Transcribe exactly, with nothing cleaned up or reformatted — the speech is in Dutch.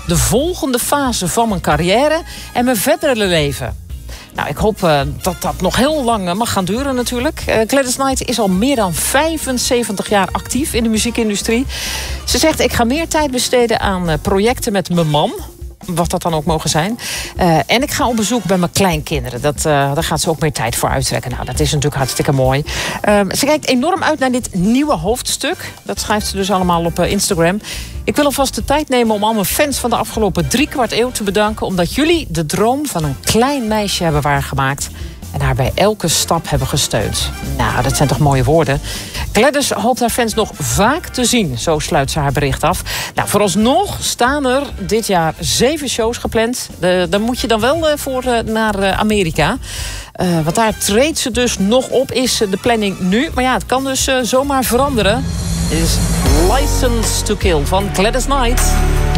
de volgende fase van mijn carrière en mijn verdere leven. Nou, ik hoop uh, dat dat nog heel lang uh, mag gaan duren natuurlijk. Uh, Gladys Knight is al meer dan vijfenzeventig jaar actief in de muziekindustrie. Ze zegt, ik ga meer tijd besteden aan uh, projecten met mijn man. Wat dat dan ook mogen zijn. Uh, en ik ga op bezoek bij mijn kleinkinderen. Dat, uh, daar gaat ze ook meer tijd voor uittrekken. Nou, dat is natuurlijk hartstikke mooi. Uh, ze kijkt enorm uit naar dit nieuwe hoofdstuk. Dat schrijft ze dus allemaal op uh, Instagram. Ik wil alvast de tijd nemen om al mijn fans van de afgelopen drie kwart eeuw te bedanken. Omdat jullie de droom van een klein meisje hebben waargemaakt. En haar bij elke stap hebben gesteund. Nou, dat zijn toch mooie woorden. Gladys hoopt haar fans nog vaak te zien. Zo sluit ze haar bericht af. Nou, vooralsnog staan er dit jaar zeven shows gepland. Uh, daar moet je dan wel uh, voor uh, naar uh, Amerika. Uh, want daar treedt ze dus nog op, is uh, de planning nu. Maar ja, het kan dus uh, zomaar veranderen. Dit is License to Kill van Gladys Knight.